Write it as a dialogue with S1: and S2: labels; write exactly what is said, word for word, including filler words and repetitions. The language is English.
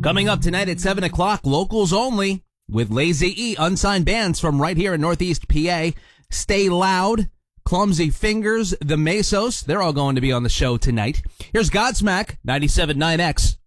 S1: Coming up tonight at seven o'clock, locals only, with Lazy E, unsigned bands from right here in Northeast P A. Stay Loud, Clumsy Fingers, The Mesos, they're all going to be on the show tonight. Here's Godsmack, ninety-seven point nine X.